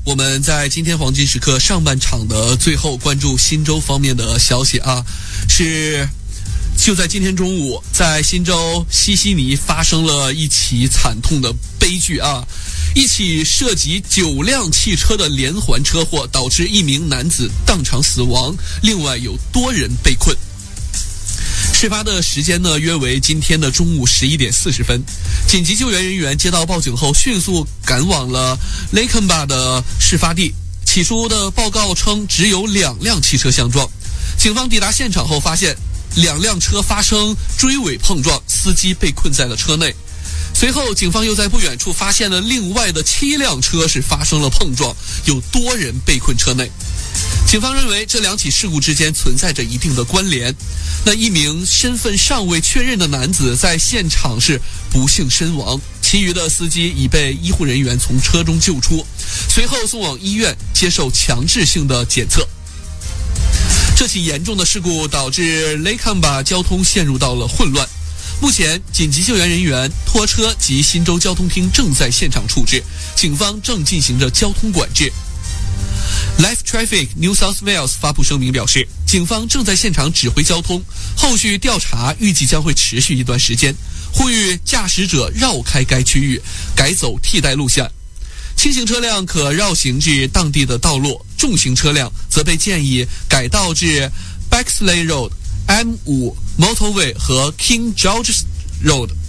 我们在今天黄金时刻上半场的最后关注新州方面的消息啊，是就在今天中午，在新州西悉尼发生了一起惨痛的悲剧啊，一起涉及9辆汽车的连环车祸，导致一名男子当场死亡，另外有多人被困。事发的时间呢，约为今天的中午11点40分。紧急救援人员接到报警后，迅速赶往了 Lakemba 的事发地。起初的报告称，只有2辆汽车相撞。警方抵达现场后，发现2辆车发生追尾碰撞，司机被困在了车内。随后，警方又在不远处发现了另外的7辆车是发生了碰撞，有多人被困车内。警方认为这2起事故之间存在着一定的关联。那一名身份尚未确认的男子在现场是不幸身亡，其余的司机已被医护人员从车中救出，随后送往医院接受强制性的检测。这起严重的事故导致 Lakemba 交通陷入到了混乱。目前，紧急救援人员、拖车及新州交通厅正在现场处置，警方正进行着交通管制。Life Traffic New South Wales 发布声明表示，警方正在现场指挥交通，后续调查预计将会持续一段时间，呼吁驾驶者绕开该区域，改走替代路线。轻型车辆可绕行至当地的道路，重型车辆则被建议改道至 Bexley Road、M5 Motorway 和 King George's Road。